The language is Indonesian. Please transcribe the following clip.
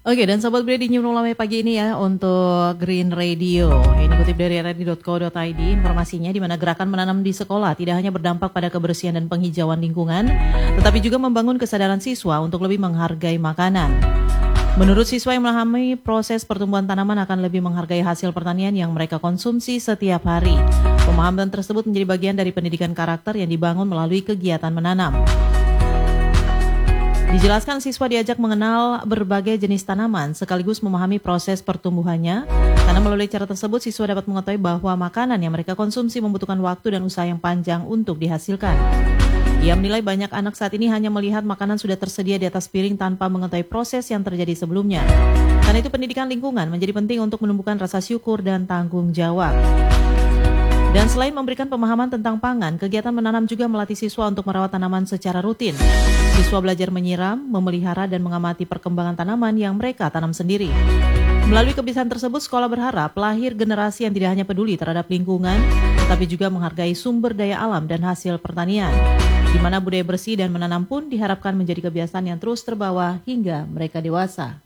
Oke, dan Sobat Bre di New Mulai pagi ini ya untuk Green Radio. Ini kutip dari rri.co.id, informasinya di mana gerakan menanam di sekolah tidak hanya berdampak pada kebersihan dan penghijauan lingkungan, tetapi juga membangun kesadaran siswa untuk lebih menghargai makanan. Menurut siswa yang memahami proses pertumbuhan tanaman akan lebih menghargai hasil pertanian yang mereka konsumsi setiap hari. Pemahaman tersebut menjadi bagian dari pendidikan karakter yang dibangun melalui kegiatan menanam. Dijelaskan siswa diajak mengenal berbagai jenis tanaman sekaligus memahami proses pertumbuhannya, karena melalui cara tersebut siswa dapat mengetahui bahwa makanan yang mereka konsumsi membutuhkan waktu dan usaha yang panjang untuk dihasilkan. Ia menilai banyak anak saat ini hanya melihat makanan sudah tersedia di atas piring tanpa mengetahui proses yang terjadi sebelumnya. Karena itu pendidikan lingkungan menjadi penting untuk menumbuhkan rasa syukur dan tanggung jawab. Dan selain memberikan pemahaman tentang pangan, kegiatan menanam juga melatih siswa untuk merawat tanaman secara rutin. Siswa belajar menyiram, memelihara, dan mengamati perkembangan tanaman yang mereka tanam sendiri. Melalui kebiasaan tersebut, sekolah berharap lahir generasi yang tidak hanya peduli terhadap lingkungan, tetapi juga menghargai sumber daya alam dan hasil pertanian, di mana budaya bersih dan menanam pun diharapkan menjadi kebiasaan yang terus terbawa hingga mereka dewasa.